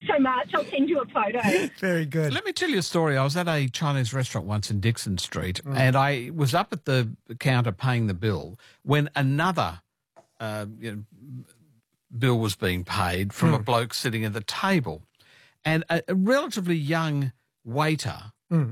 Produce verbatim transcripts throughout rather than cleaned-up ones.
so much. I'll send you a photo. Very good. Let me tell you a story. I was at a Chinese restaurant once in Dixon Street, mm. and I was up at the counter paying the bill when another uh, you know, bill was being paid from mm. a bloke sitting at the table, and a, a relatively young waiter mm.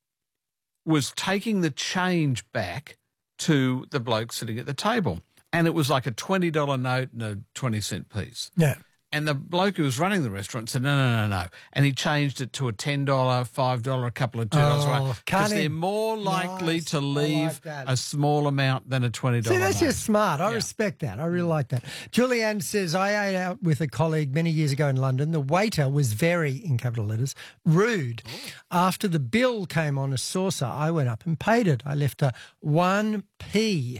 was taking the change back to the bloke sitting at the table, and it was like a twenty dollar note and a twenty cent piece. Yeah. And the bloke who was running the restaurant said, no, no, no, no. And he changed it to a ten dollar, five dollar, a couple of two dollars. Oh, because they're more likely nice. to leave like a small amount than a twenty dollar See, that's note. just smart. I Yeah. respect that. I really like that. Julianne says, I ate out with a colleague many years ago in London. The waiter was very, in capital letters, rude. Oh. After the bill came on a saucer, I went up and paid it. I left a one p,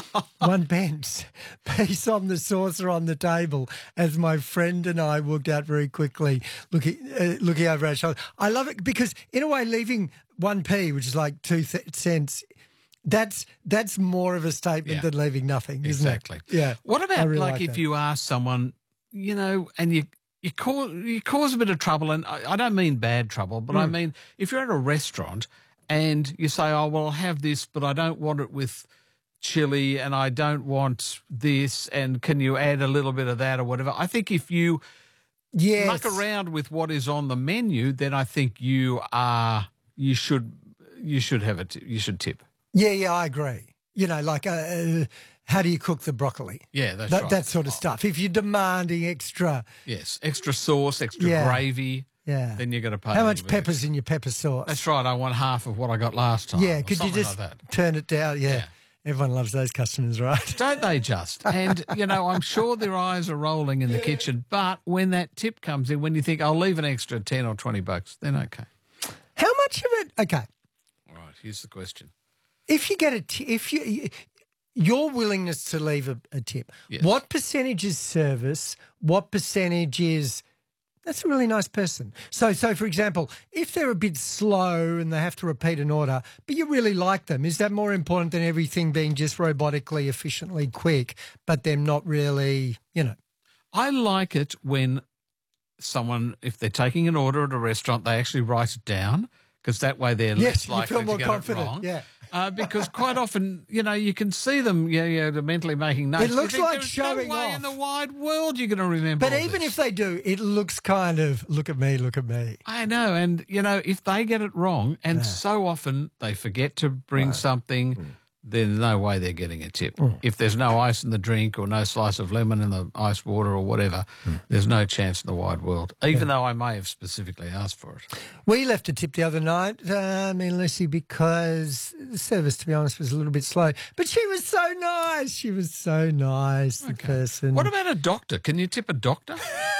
one pence piece on the saucer on the table as my friend and I walked out very quickly, looking uh, looking over our shoulder. I love it because, in a way, leaving one p, which is like two th- cents, that's that's more of a statement Yeah. than leaving nothing, isn't Exactly. it? Yeah. What about really like, like if that. you ask someone, you know, and you you cause you cause a bit of trouble, and I, I don't mean bad trouble, but mm. I mean if you're at a restaurant and you say, oh well, I'll have this, but I don't want it with chili, and I don't want this, and can you add a little bit of that or whatever? I think if you yes. muck around with what is on the menu, then I think you are you should you should have a t- you should tip. Yeah, yeah, I agree. You know, like uh, uh, how do you cook the broccoli? Yeah, that's that, right. That sort of stuff. If you're demanding extra, yes, extra sauce, extra Yeah. gravy. yeah, Then you're going to pay. how a much little bit pepper's extra. in your pepper sauce? That's right. I want half of what I got last time. Yeah, or could you something just like that. turn it down? Yeah. Yeah. Everyone loves those customers, right? Don't they just? And, you know, I'm sure their eyes are rolling in the kitchen, but when that tip comes in, when you think, I'll leave an extra ten or twenty bucks, then okay. How much of it? Okay, All right, here's the question. if you get a t- if you your willingness to leave a, a tip, Yes. what percentage is service? What percentage is that's a really nice person. So, so for example, if they're a bit slow and they have to repeat an order, but you really like them, is that more important than everything being just robotically, efficiently, quick, but them not really, you know? I like it when someone, if they're taking an order at a restaurant, they actually write it down, because that way they're Yes, less you likely feel more to get confident, it wrong. yeah. Uh, because quite often, you know, you can see them, yeah, yeah, they're mentally making notes. It looks You think, like there's showing no way off. in the wide world you're going to remember. But all even this. if they do, it looks kind of, look at me, look at me. I know, and you know, if they get it wrong, and Yeah. so often they forget to bring Right. something, Mm. there's no way they're getting a tip. Mm. If there's no ice in the drink or no slice of lemon in the ice water or whatever, Mm. there's no chance in the wide world, even though I may have specifically asked for it. We left a tip the other night, uh, me and Lucy, because the service, to be honest, was a little bit slow. But she was so nice. She was so nice, the person. What about a doctor? Can you tip a doctor?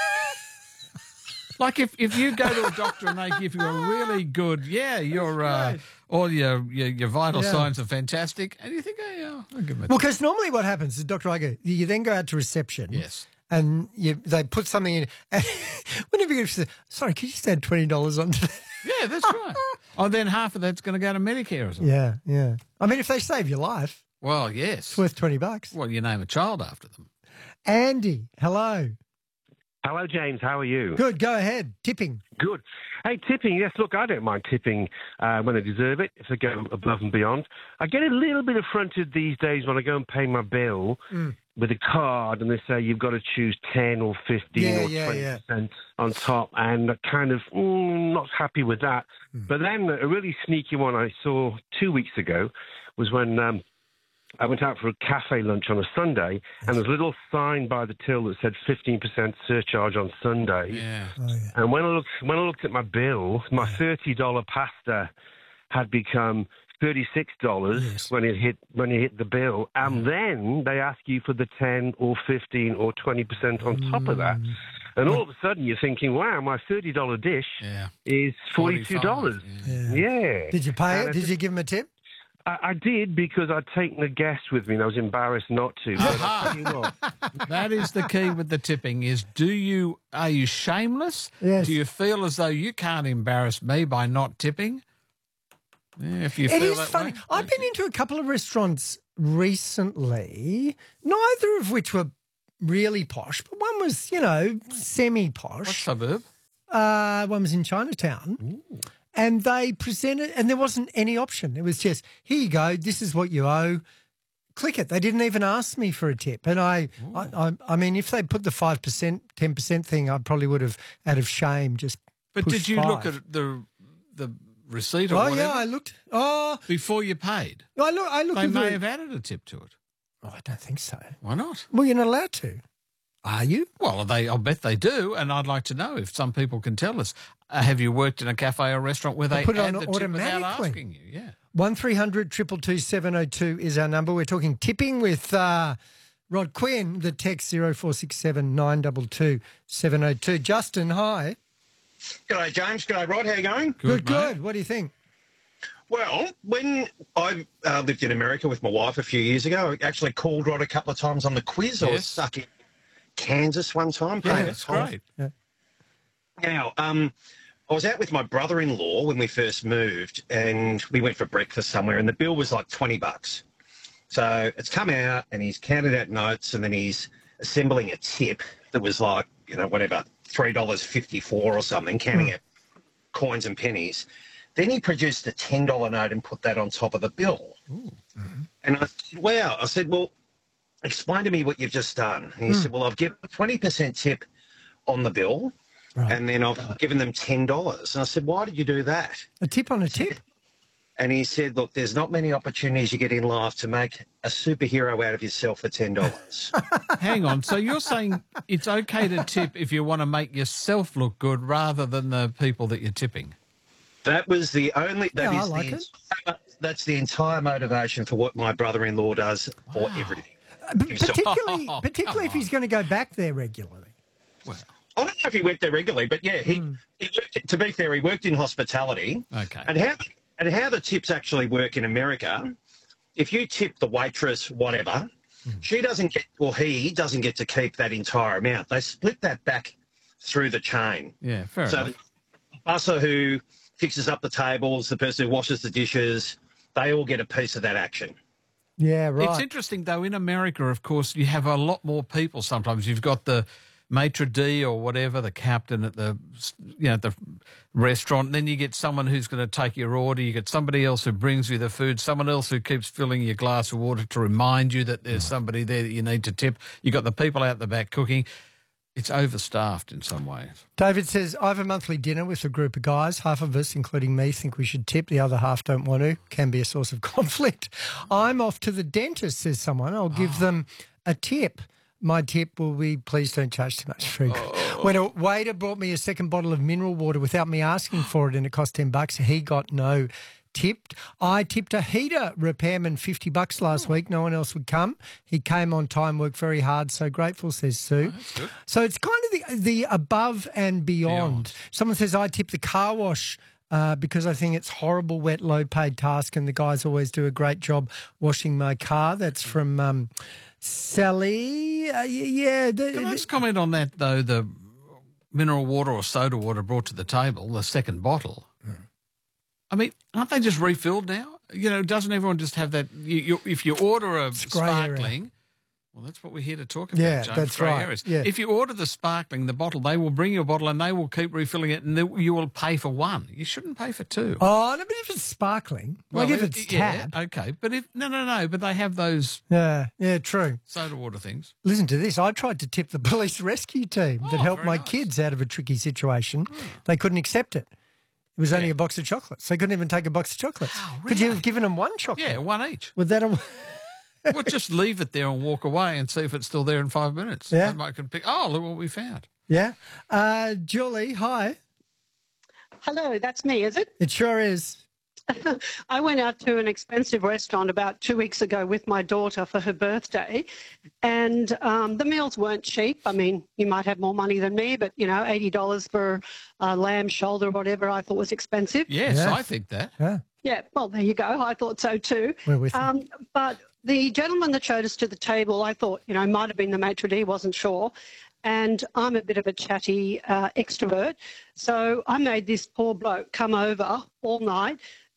Like if, if you go to a doctor and they give you a really good, yeah, your uh, all your, your your vital Yeah. signs are fantastic, and you think, oh yeah, I'll give them a Well, tip. because normally what happens is, Doctor Igo, you then go out to reception. Yes. And you, they put something in. And whenever you say, sorry, could you just add twenty dollars onto that? Yeah, that's right. Oh, then half of that's going to go to Medicare or something. Yeah, yeah. I mean, if they save your life, Well, yes. it's worth twenty bucks. Well, you name a child after them. Andy, hello. Hello, James. How are you? Good, go ahead. Tipping. Good. Hey, tipping. Yes, look, I don't mind tipping uh, when they deserve it, if they go above and beyond. I get a little bit affronted these days when I go and pay my bill Mm. with a card and they say you've got to choose ten or fifteen Yeah, or yeah, twenty yeah. percent on top, and I kind of mm, not happy with that. Mm. But then a really sneaky one I saw two weeks ago was when um, I went out for a cafe lunch on a Sunday, and there's a little sign by the till that said fifteen percent surcharge on Sundays. Yeah. Oh, yeah. And when I looked, when I looked at my bill, my thirty dollar pasta had become thirty six dollars Yes. when it hit when you hit the bill, and then they ask you for the ten or fifteen or twenty percent on top of that. Mm. And all of a sudden, you're thinking, "Wow, my thirty dollar dish Yeah. is forty two dollars." Yeah. Yeah. Yeah. Did you pay And it? I Did you give him a tip? I, I did, because I'd taken a guest with me, and I was embarrassed not to. But I'll tell you what, That is the key with the tipping is do you are you shameless? Yes. Do you feel as though you can't embarrass me by not tipping? Yeah, if you It feel is that funny. way, I've been into a couple of restaurants recently, neither of which were really posh, but one was, you know, What semi-posh. suburb? Uh, one was in Chinatown. Ooh. And they presented, and there wasn't any option. It was just, here you go, this is what you owe. Click it. They didn't even ask me for a tip. And I, I, I, I mean, if they put the five percent, ten percent thing, I probably would have, out of shame, just But pushed did you five. look at the the receipt or Oh, whatever? yeah, I looked. Oh, before you paid? I, look, I looked They at may the, have added a tip to it. Oh, I don't think so. Why not? Well, you're not allowed to. Are you? Well, they, I'll bet they do, and I'd like to know if some people can tell us. Uh, have you worked in a cafe or restaurant where They they, put it add on the tip without automatically. asking you? Yeah. one three hundred two two two seven oh two is our number. We're talking tipping with uh, Rod Quinn. The text zero four six seven nine two two seven oh two. Justin, hi. G'day, James. G'day, Rod. How you going? Good, Good, good. mate. What do you think? Well, when I uh, lived in America with my wife a few years ago, I actually called Rod a couple of times on the quiz. I was Yes. stuck in Kansas one time. Yeah, paying that's a toll. great. Yeah. Now, um, I was out with my brother-in-law when we first moved, and we went for breakfast somewhere, and the bill was like twenty bucks. So it's come out, and he's counted out notes, and then he's assembling a tip that was like, you know, whatever, three dollars fifty-four or something, counting Hmm. out coins and pennies. Then he produced a ten dollar note and put that on top of the bill. And I said, wow. I said, well, explain to me what you've just done. And he said, well, I've given a twenty percent tip on the bill, Right. and then I've given them ten dollars. And I said, why did you do that? A tip on a tip? And he said, look, there's not many opportunities you get in life to make a superhero out of yourself for ten dollars. Hang on. So you're saying it's okay to tip if you want to make yourself look good rather than the people that you're tipping? That was the only, that Yeah, I is like the, it. entire- that's the entire motivation for what my brother-in-law does for everything. Uh, but Himself. particularly, particularly if he's going to go back there regularly. Well, I don't know if he went there regularly, but yeah, he, Hmm. he worked, to be fair, he worked in hospitality. okay. And how and how the tips actually work in America, if you tip the waitress, whatever, she doesn't get, or he doesn't get to keep that entire amount. They split that back through the chain. Yeah, fair So enough. the busser who fixes up the tables, the person who washes the dishes, they all get a piece of that action. Yeah, right. It's interesting, though, in America, of course, you have a lot more people sometimes. You've got the maitre d' or whatever, the captain at the, you know, the restaurant. And then you get someone who's going to take your order. You get somebody else who brings you the food, someone else who keeps filling your glass of water to remind you that there's somebody there that you need to tip. You've got the people out the back cooking. It's overstaffed in some ways. David says, I have a monthly dinner with a group of guys. Half of us, including me, think we should tip. The other half don't want to. Can be a source of conflict. I'm off to the dentist, says someone. I'll give them a tip. My tip will be, please don't charge too much food. When a waiter brought me a second bottle of mineral water without me asking for it and it cost ten bucks, he got no tipped. I tipped a heater repairman fifty bucks last week. No one else would come. He came on time, worked very hard. So grateful, says Sue. good. So it's kind of the, the above and beyond. Beyond. Someone says, I tip the car wash uh, because I think it's horrible, wet, low-paid task and the guys always do a great job washing my car. That's from um, Sally. Uh, y- yeah. The, Can I the- just comment on that, though, the mineral water or soda water brought to the table, the second bottle? I mean, aren't they just refilled now? You know, doesn't everyone just have that? You, you, if you order a It's grey area. sparkling, well, that's what we're here to talk about, Yeah, James. that's grey right. areas. Yeah. If you order the sparkling, the bottle, they will bring you a bottle and they will keep refilling it and they, you will pay for one. You shouldn't pay for two. Oh, no, but if it's sparkling, like if it- it's yeah, tab. okay. But if, no, no, no, but they have those Yeah, yeah, true. soda water things. Listen to this. I tried to tip the police rescue team that Oh, helped very my nice. kids out of a tricky situation. They couldn't accept it. It was only Yeah. a box of chocolates. They couldn't even take a box of chocolates. Oh, Could you really? have given them one chocolate? Yeah, one each. Would that have... Well, just leave it there and walk away and see if it's still there in five minutes. Yeah. They might can pick, oh, look what we found. Yeah. Uh, Julie, hi. Hello, that's me, is it? It sure is. I went out to an expensive restaurant about two weeks ago with my daughter for her birthday, and um, the meals weren't cheap. I mean, you might have more money than me, but, you know, eighty dollars for a lamb shoulder or whatever I thought was expensive. Yes, Yeah. I think that. Yeah, Yeah, well, there you go. I thought so too. we're with you. Um, but the gentleman that showed us to the table, I thought, you know, might have been the maitre d', wasn't sure. And I'm a bit of a chatty uh, extrovert. So I made this poor bloke come over all night,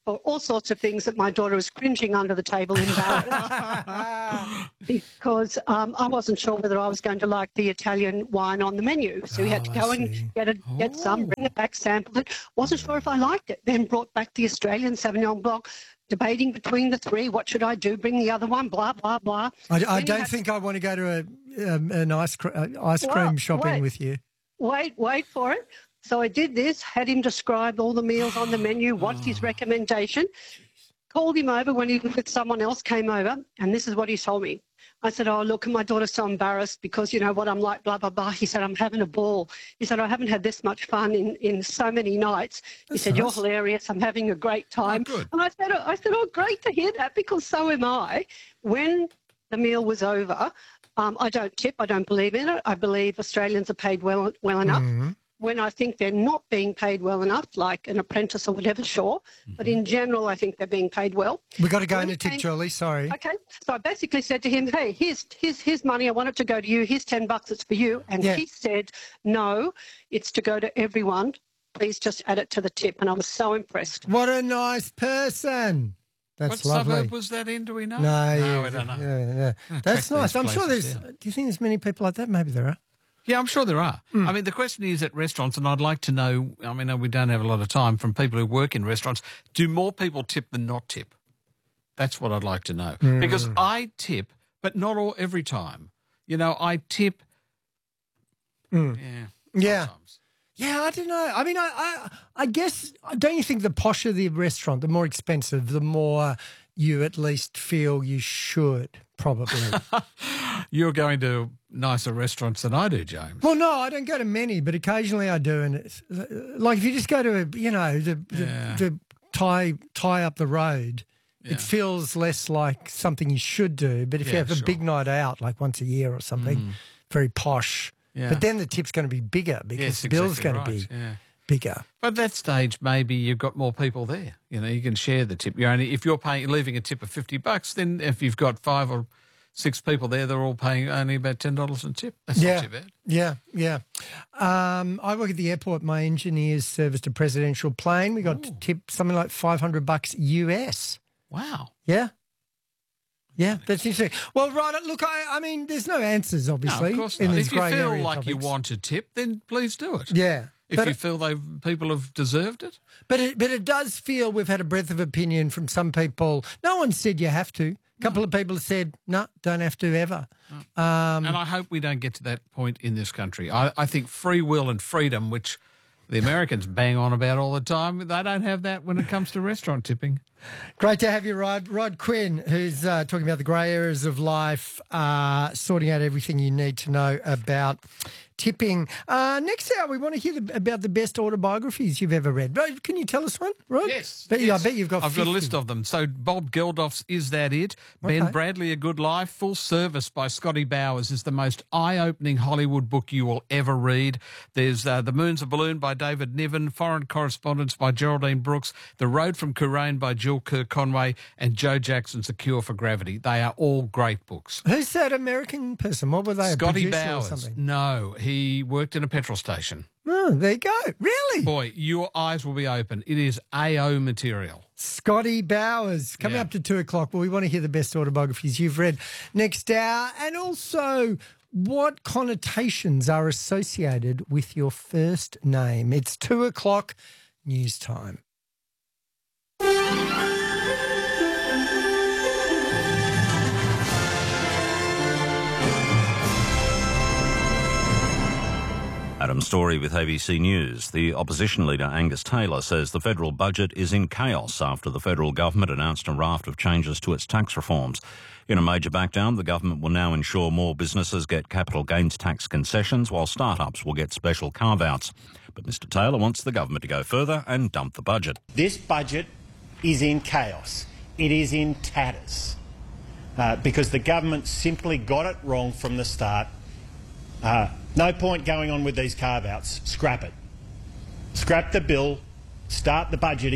for all sorts of things that my daughter was cringing under the table embarrassed because um, I wasn't sure whether I was going to like the Italian wine on the menu. So we had to Oh, go I and see. get, it, get some, bring it back, sample it. Wasn't sure if I liked it. Then brought back the Australian Sauvignon Blanc, debating between the three. What should I do? Bring the other one, blah, blah, blah. I, I Then you don't had- think I want to go to a, um, an ice, cr- uh, ice cream Well, shopping wait. with you. Wait, wait for it. So I did this, had him describe all the meals on the menu, what's his recommendation, called him over when he was with someone else, came over, and this is what he told me. I said, oh, look, my daughter's so embarrassed because, you know, what I'm like, blah, blah, blah. He said, I'm having a ball. He said, I haven't had this much fun in, in so many nights. He That's said, you're nice. hilarious. I'm having a great time. good. And I said, I said, oh, great to hear that because so am I. When the meal was over, um, I don't tip. I don't believe in it. I believe Australians are paid well, well enough. Mm-hmm. When I think they're not being paid well enough, like an apprentice or whatever, sure. But in general, I think they're being paid well. We've got to go When in a it tick, came- Julie. Sorry. Okay, so I basically said to him, hey, here's, here's, here's money. I want it to go to you. Here's ten bucks. It's for you. And Yeah. he said, no, it's to go to everyone. Please just add it to the tip. And I was so impressed. What a nice person. That's What lovely. suburb was that in? Do we know? No, no, yeah, we don't know. Yeah, yeah. Gonna That's track nice. these I'm sure places there's. down. Do you think there's many people like that? Maybe there are. Yeah, I'm sure there are. Hmm. I mean, the question is at restaurants, and I'd like to know, I mean, we don't have a lot of time from people who work in restaurants, do more people tip than not tip? That's what I'd like to know. Hmm. Because I tip, but not all every time. You know, I tip, yeah, Yeah. sometimes. Yeah, I don't know. I mean, I, I, I guess, don't you think the posher the restaurant, the more expensive, the more you at least feel you should, probably. You're going to nicer restaurants than I do, James. Well, no, I don't go to many, but occasionally I do. And it's like if you just go to, a, you know, the, Yeah. the, the tie, tie up the road, Yeah. it feels less like something you should do. But if you Yeah, have a sure. big night out, like once a year or something, very posh. Yeah. But then the tip's going to be bigger because Yes, the bill's exactly going right, to be yeah. bigger. But at that stage, maybe you've got more people there. You know, you can share the tip. You only if you're paying, leaving a tip of fifty bucks, then if you've got five or six people there, they're all paying only about ten dollars in tip. That's Yeah. not too bad. Yeah, yeah. Um, I work at the airport. My engineers serviced a presidential plane. We got to tip something like five hundred bucks U S. Wow. Yeah. Yeah, that's interesting. Well, right, look, I, I mean, there's no answers, No, obviously. of course in not. these If you grey feel area like you topics. want a tip, then please do it. Yeah. If but, you feel they people have deserved it. but, it, but it does feel we've had a breadth of opinion from some people. No one said you have to. A couple of people said, no, don't have to ever. Um, And I hope we don't get to that point in this country. I, I think free will and freedom, which the Americans bang on about all the time, they don't have that when it comes to restaurant tipping. Great to have you, Rod. Rod Quinn, who's uh, talking about the grey areas of life, uh, sorting out everything you need to know about tipping. Uh, next hour, we want to hear the, about the best autobiographies you've ever read. Rod, can you tell us one, Rod? Yes. Bet you, yes. I bet you've got I've fifty. got a list of them. So Bob Geldof's Is That It? Ben Okay. Bradley, A Good Life. Full Service by Scotty Bowers is the most eye-opening Hollywood book you will ever read. There's uh, The Moon's a Balloon by David Niven, Foreign Correspondence by Geraldine Brooks, The Road from Kurain by Jill Kerr Conway, and Joe Jackson's A Cure for Gravity. They are all great books. Who's that American person? What were they, a Scotty producer or Bowers. something? No, he worked in a petrol station. Oh, there you go. Really? Boy, your eyes will be open. It is A O material. Scotty Bowers. Coming Yeah. up to two o'clock. Well, we want to hear the best autobiographies you've read next hour. And also, what connotations are associated with your first name? It's two o'clock news time. Adam Story with A B C News. The opposition leader Angus Taylor says the federal budget is in chaos after the federal government announced a raft of changes to its tax reforms. In a major backdown, the government will now ensure more businesses get capital gains tax concessions while startups will get special carve-outs. But Mr Taylor wants the government to go further and dump the budget. This budget is in chaos. It is in tatters uh, because the government simply got it wrong from the start. Uh, no point going on with these carve-outs. Scrap it. Scrap the bill. Start the budget again.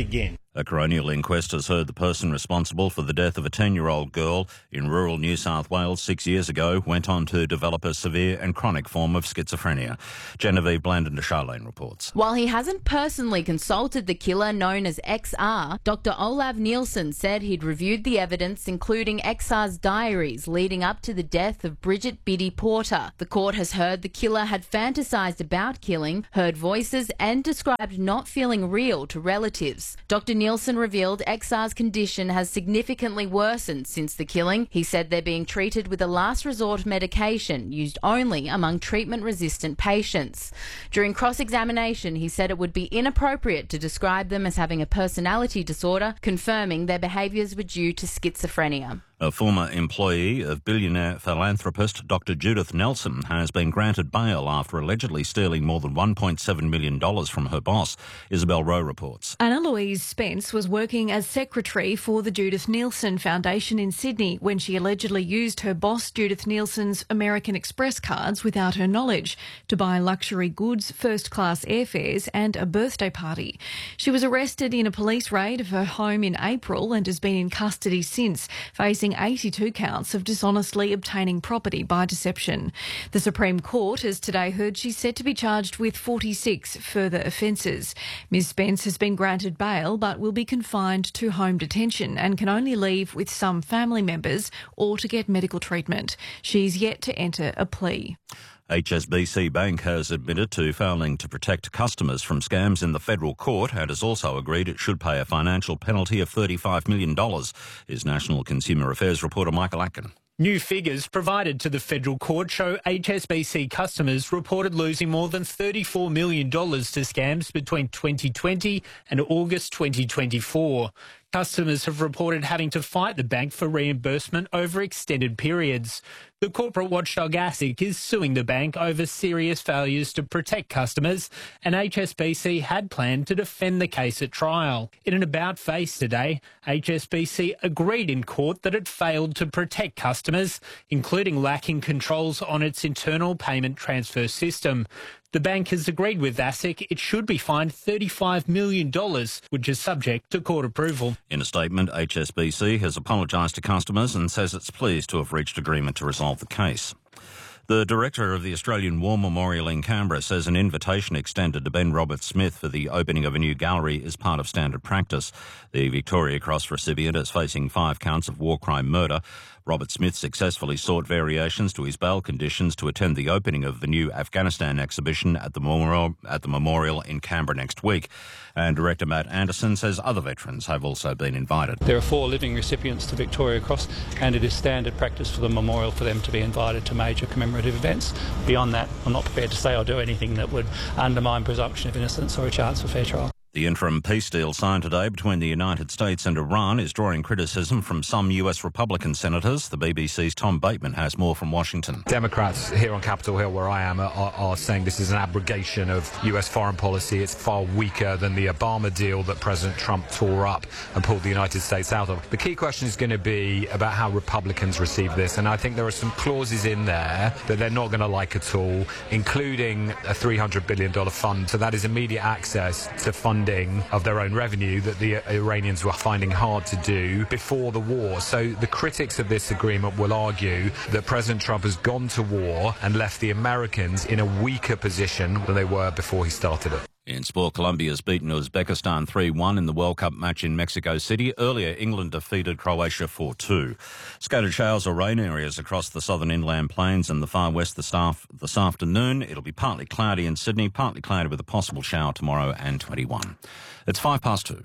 A coronial inquest has heard the person responsible for the death of a ten-year-old girl in rural New South Wales six years ago went on to develop a severe and chronic form of schizophrenia. Genevieve Blandon de Charlene reports. While he hasn't personally consulted the killer known as X R, Doctor Olav Nielsen said he'd reviewed the evidence, including X R's diaries leading up to the death of Bridget Biddy Porter. The court has heard the killer had fantasised about killing, heard voices and described not feeling real to relatives. Doctor Nielsen revealed X R's condition has significantly worsened since the killing. He said they're being treated with a last resort medication used only among treatment-resistant patients. During cross-examination, he said it would be inappropriate to describe them as having a personality disorder, confirming their behaviours were due to schizophrenia. A former employee of billionaire philanthropist Doctor Judith Nelson has been granted bail after allegedly stealing more than one point seven million dollars from her boss. Isabel Rowe reports. Anna Louise Spence was working as secretary for the Judith Neilson Foundation in Sydney when she allegedly used her boss Judith Neilson's American Express cards without her knowledge to buy luxury goods, first-class airfares and a birthday party. She was arrested in a police raid of her home in April and has been in custody since, facing eighty-two counts of dishonestly obtaining property by deception. The Supreme Court has today heard she's set to be charged with forty-six further offences. Ms Spence has been granted bail but will be confined to home detention and can only leave with some family members or to get medical treatment. She's yet to enter a plea. H S B C Bank has admitted to failing to protect customers from scams in the federal court and has also agreed it should pay a financial penalty of thirty-five million dollars. Is National Consumer Affairs reporter Michael Atkin. New figures provided to the federal court show H S B C customers reported losing more than thirty-four million dollars to scams between twenty twenty and August twenty twenty-four. Customers have reported having to fight the bank for reimbursement over extended periods. The corporate watchdog ASIC is suing the bank over serious failures to protect customers, and H S B C had planned to defend the case at trial. In an about-face today, H S B C agreed in court that it failed to protect customers, including lacking controls on its internal payment transfer system. The bank has agreed with ASIC it should be fined thirty-five million dollars, which is subject to court approval. In a statement, H S B C has apologised to customers and says it's pleased to have reached agreement to resolve the case. The director of the Australian War Memorial in Canberra says an invitation extended to Ben Roberts-Smith for the opening of a new gallery is part of standard practice. The Victoria Cross recipient is facing five counts of war crime murder. Roberts-Smith successfully sought variations to his bail conditions to attend the opening of the new Afghanistan exhibition at the memorial, at the memorial in Canberra next week. And Director Matt Anderson says other veterans have also been invited. There are four living recipients to Victoria Cross, and it is standard practice for the memorial for them to be invited to major commemorative events. Beyond that, I'm not prepared to say or do anything that would undermine presumption of innocence or a chance for fair trial. The interim peace deal signed today between the United States and Iran is drawing criticism from some U S Republican senators. The B B C's Tom Bateman has more from Washington. Democrats here on Capitol Hill, where I am, are, are saying this is an abrogation of U S foreign policy. It's far weaker than the Obama deal that President Trump tore up and pulled the United States out of. The key question is going to be about how Republicans receive this, and I think there are some clauses in there that they're not going to like at all, including a three hundred billion dollars fund. So that is immediate access to funding of their own revenue that the Iranians were finding hard to do before the war. So the critics of this agreement will argue that President Trump has gone to war and left the Americans in a weaker position than they were before he started it. In sport, Colombia's beaten Uzbekistan three one in the World Cup match in Mexico City. Earlier, England defeated Croatia four two. Scattered showers or rain areas across the southern inland plains and the far west this, af- this afternoon. It'll be partly cloudy in Sydney, partly cloudy with a possible shower tomorrow and twenty-one. It's five past two.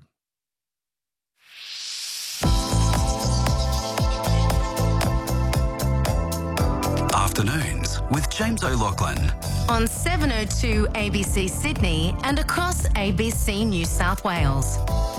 Afternoons with James O'Loughlin. On seven oh two A B C Sydney and across A B C New South Wales.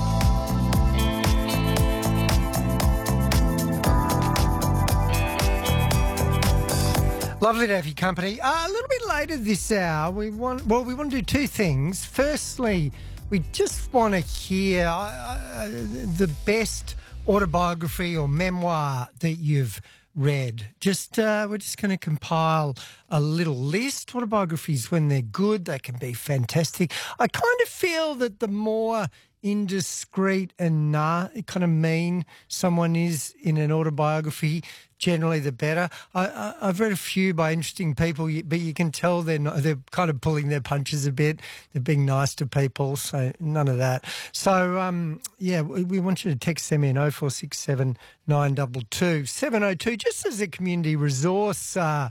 Lovely to have your company. Uh, a little bit later this hour, we want well, we want to do two things. Firstly, we just want to hear uh, the best autobiography or memoir that you've read. Just uh, we're just going to compile a little list. Autobiographies, when they're good, they can be fantastic. I kind of feel that the more indiscreet and nah, kind of mean someone is in an autobiography, generally the better. I, I, I've read a few by interesting people, but you can tell they're not, they're kind of pulling their punches a bit. They're being nice to people, so none of that. So, um, yeah, we, we want you to text them in oh four six seven, nine two two, seven oh two, just as a community resource, uh,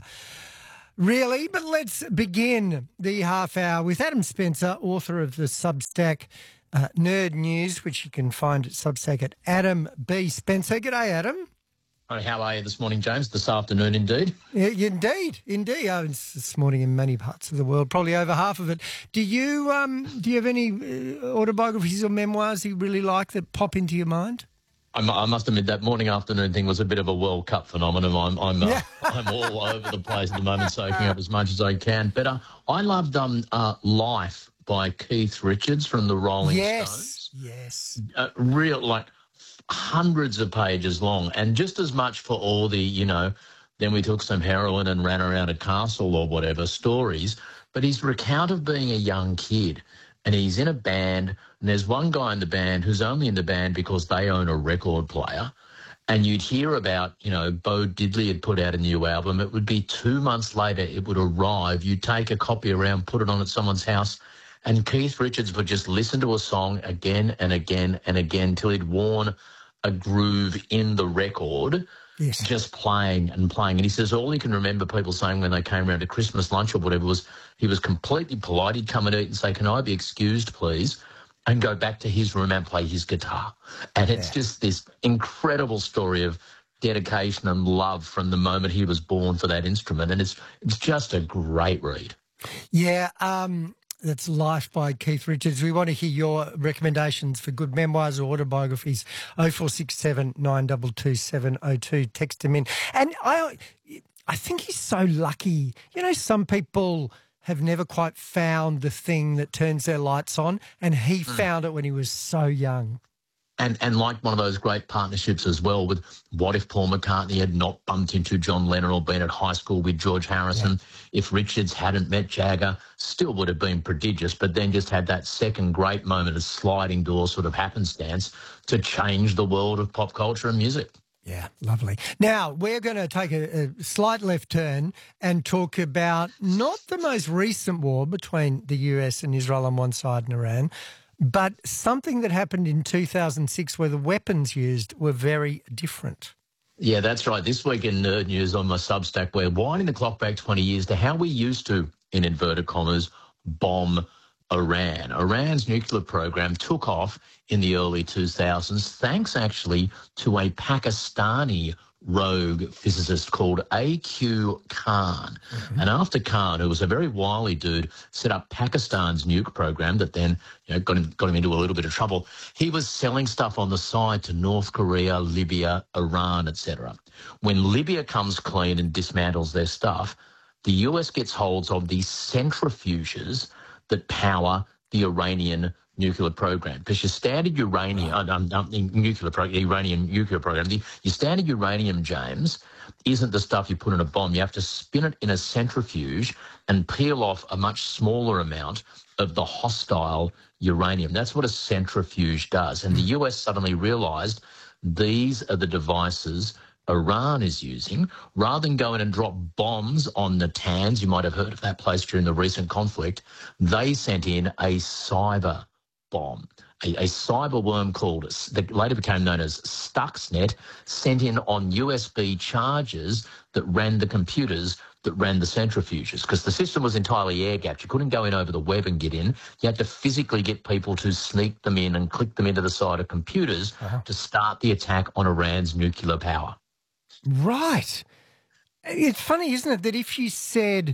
really. But let's begin the half hour with Adam Spencer, author of the Substack uh, Nerd News, which you can find at Substack at Adam B. Spencer. G'day, Adam. Hi, how are you this morning, James? This afternoon, indeed. Yeah, indeed, indeed. Oh, it's this morning in many parts of the world, probably over half of it. Do you um, do you have any uh, autobiographies or memoirs you really like that pop into your mind? I, I must admit that morning afternoon thing was a bit of a World Cup phenomenon. I'm I'm uh, I'm all over the place at the moment, soaking up as much as I can. But uh, I loved um, uh, Life by Keith Richards from the Rolling yes, Stones. Yes, yes. Uh, real like. Hundreds of pages long, and just as much for all the, you know, then we took some heroin and ran around a castle or whatever stories, but his recount of being a young kid, and he's in a band, and there's one guy in the band who's only in the band because they own a record player, and you'd hear about, you know, Bo Diddley had put out a new album. It would be two months later, it would arrive. You'd take a copy around, put it on at someone's house, and Keith Richards would just listen to a song again and again and again till he'd worn a groove in the record, yes. just playing and playing. And he says all he can remember people saying when they came around to Christmas lunch or whatever was he was completely polite. He'd come and eat and say, "Can I be excused, please?" and go back to his room and play his guitar. And it's yeah. just this incredible story of dedication and love from the moment he was born for that instrument. And it's it's just a great read. Yeah, um... That's Life by Keith Richards. We want to hear your recommendations for good memoirs or autobiographies. oh four six seven, nine two two, seven oh two. Text him in. And I I think he's so lucky. You know, some people have never quite found the thing that turns their lights on, and he mm. found it when he was so young. And and like one of those great partnerships as well with what if Paul McCartney had not bumped into John Lennon or been at high school with George Harrison, yeah. if Richards hadn't met Jagger, still would have been prodigious, but then just had that second great moment of sliding door sort of happenstance to change the world of pop culture and music. Yeah, lovely. Now, we're going to take a, a slight left turn and talk about not the most recent war between the U S and Israel on one side and Iran, but something that happened in two thousand six where the weapons used were very different. Yeah, that's right. This week in Nerd News on my Substack, we're winding the clock back twenty years to how we used to, in inverted commas, bomb Iran. Iran's nuclear program took off in the early two thousands, thanks actually to a Pakistani rogue physicist called A Q Khan. Mm-hmm. And after Khan, who was a very wily dude, set up Pakistan's nuke program that then you know, got him, got him into a little bit of trouble, he was selling stuff on the side to North Korea, Libya, Iran, et cetera. When Libya comes clean and dismantles their stuff, the U S gets holds of the centrifuges that power the Iranian nuclear program, because your standard uranium, uh, um, um, nuclear pro- Iranian nuclear program, the, your standard uranium, James, isn't the stuff you put in a bomb. You have to spin it in a centrifuge and peel off a much smaller amount of the hostile uranium. That's what a centrifuge does. And the U S suddenly realised these are the devices Iran is using. Rather than go in and drop bombs on Natanz, you might have heard of that place during the recent conflict, they sent in a cyber bomb, a, a cyber worm called, that later became known as Stuxnet, sent in on U S B chargers that ran the computers that ran the centrifuges, because the system was entirely air-gapped. You couldn't go in over the web and get in. You had to physically get people to sneak them in and click them into the side of computers uh-huh. to start the attack on Iran's nuclear power. Right. It's funny, isn't it, that if you said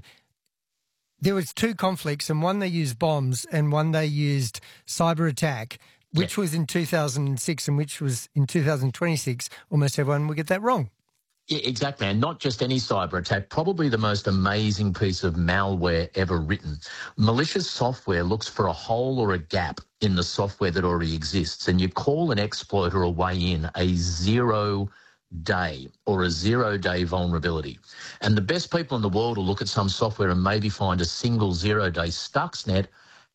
there was two conflicts and one they used bombs and one they used cyber attack, which yeah. was in two thousand six and which was in two thousand twenty-six, almost everyone would get that wrong. Yeah, exactly. And not just any cyber attack, probably the most amazing piece of malware ever written. Malicious software looks for a hole or a gap in the software that already exists, and you call an exploiter a way in, a zero day or a zero day vulnerability. And the best people in the world will look at some software and maybe find a single zero day Stuxnet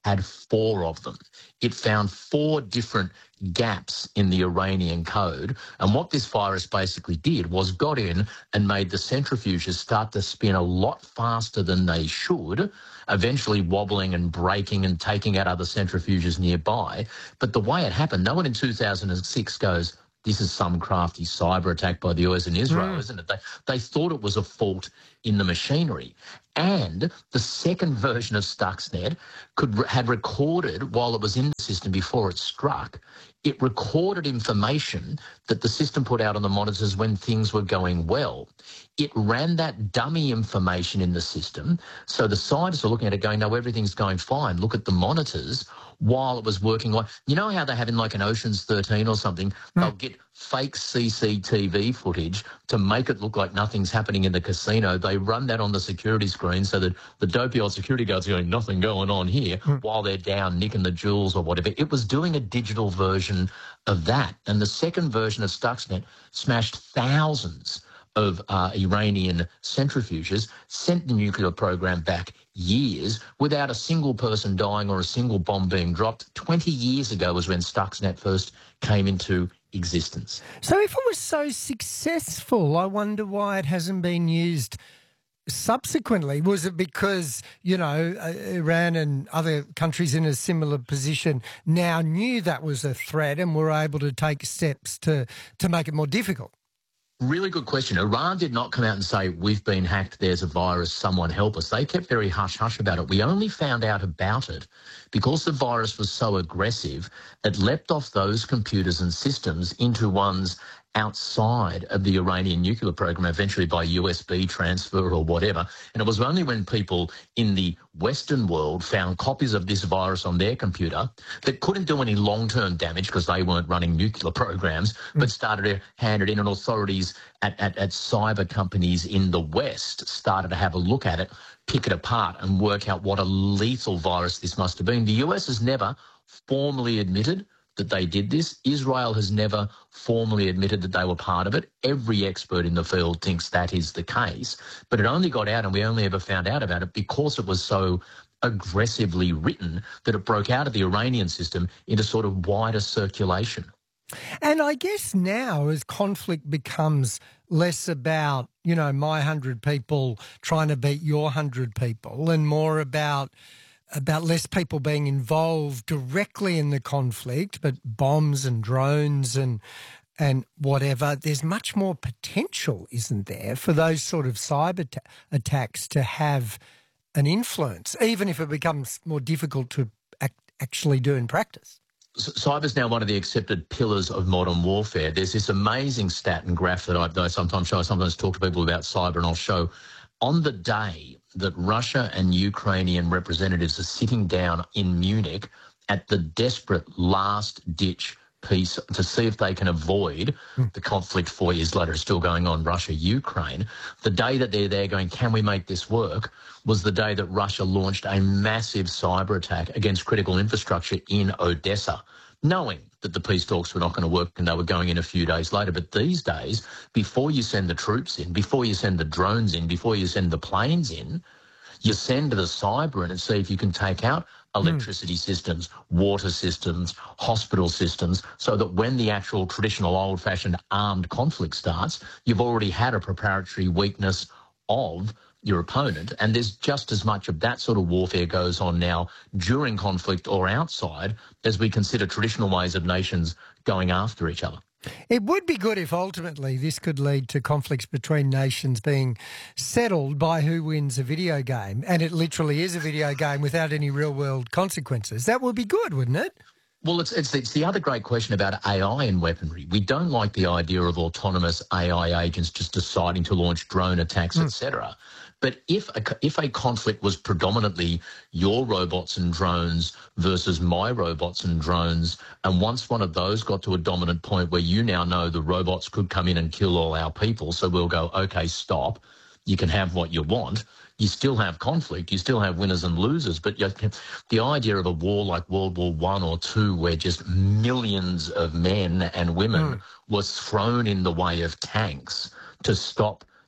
had four of them. It found four different gaps in the Iranian code. And what this virus basically did was got in and made the centrifuges start to spin a lot faster than they should, eventually wobbling and breaking and taking out other centrifuges nearby. But the way it happened, no one in two thousand six goes, this is some crafty cyber attack by the U S and Israel, mm. isn't it? They, they thought it was a fault in the machinery. And the second version of Stuxnet could had recorded, while it was in the system before it struck, it recorded information that the system put out on the monitors when things were going well. It ran that dummy information in the system. So the scientists are looking at it going, no, everything's going fine. Look at the monitors while it was working on. You know how they have in like an Ocean's thirteen or something, mm. they'll get fake C C T V footage to make it look like nothing's happening in the casino. They run that on the security screen so that the dopey old security guards are going, nothing going on here, mm. while they're down nicking the jewels or whatever. It was doing a digital version of that. And the second version of Stuxnet smashed thousands of uh, Iranian centrifuges, sent the nuclear program back years without a single person dying or a single bomb being dropped. twenty years ago was when Stuxnet first came into existence. So if it was so successful, I wonder why it hasn't been used subsequently. Was it because, you know, Iran and other countries in a similar position now knew that was a threat and were able to take steps to, to make it more difficult? Really good question. Iran did not come out and say, we've been hacked, there's a virus, someone help us. They kept very hush-hush about it. We only found out about it because the virus was so aggressive, it leapt off those computers and systems into ones outside of the Iranian nuclear program, eventually by U S B transfer or whatever. And it was only when people in the Western world found copies of this virus on their computer that couldn't do any long-term damage because they weren't running nuclear programs, mm. but started to hand it in, and authorities at, at, at cyber companies in the West started to have a look at it, pick it apart and work out what a lethal virus this must have been. The U S has never formally admitted that they did this. Israel has never formally admitted that they were part of it. Every expert in the field thinks that is the case, but it only got out and we only ever found out about it because it was so aggressively written that it broke out of the Iranian system into sort of wider circulation. And I guess now as conflict becomes less about, you know, my hundred people trying to beat your hundred people and more about about less people being involved directly in the conflict, but bombs and drones and and whatever, there's much more potential, isn't there, for those sort of cyber ta- attacks to have an influence, even if it becomes more difficult to act, actually do in practice? Cyber is now one of the accepted pillars of modern warfare. There's this amazing stat and graph that I, that I sometimes show. I sometimes talk to people about cyber, and I'll show on the day that Russia and Ukrainian representatives are sitting down in Munich at the desperate last-ditch piece to see if they can avoid mm. the conflict four years later is still going on, Russia-Ukraine. The day that they're there going, can we make this work, was the day that Russia launched a massive cyber attack against critical infrastructure in Odessa, knowing that the peace talks were not going to work and they were going in a few days later. But these days, before you send the troops in, before you send the drones in, before you send the planes in, you send the cyber in and see if you can take out electricity mm. systems, water systems, hospital systems, so that when the actual traditional old-fashioned armed conflict starts, you've already had a preparatory weakness of your opponent. And there's just as much of that sort of warfare goes on now during conflict or outside as we consider traditional ways of nations going after each other. It would be good if ultimately this could lead to conflicts between nations being settled by who wins a video game, and it literally is a video game without any real-world consequences. That would be good, wouldn't it? Well, it's, it's it's the other great question about A I and weaponry. We don't like the idea of autonomous A I agents just deciding to launch drone attacks, mm. et cetera. But if a, if a conflict was predominantly your robots and drones versus my robots and drones, and once one of those got to a dominant point where you now know the robots could come in and kill all our people, so we'll go, okay, stop, you can have what you want, you still have conflict, you still have winners and losers, but you, the idea of a war like World War One or Two, where just millions of men and women mm. were thrown in the way of tanks to stop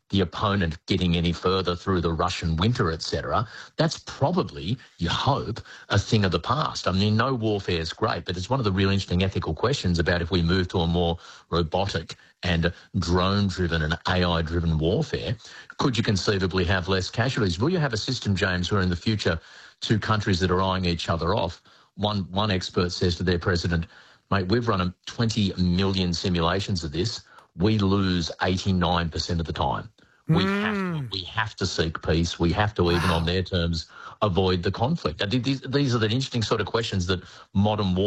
the opponent getting any further through the Russian winter, et cetera, that's probably, you hope, a thing of the past. I mean, no warfare is great, but it's one of the real interesting ethical questions about if we move to a more robotic and drone-driven and A I-driven warfare, could you conceivably have less casualties? Will you have a system, James, where in the future two countries that are eyeing each other off, one, one expert says to their president, mate, we've run twenty million simulations of this, we lose eighty-nine percent of the time. We mm. have to, we have to seek peace. We have to, even wow. on their terms, avoid the conflict. I think these, these are the interesting sort of questions that modern war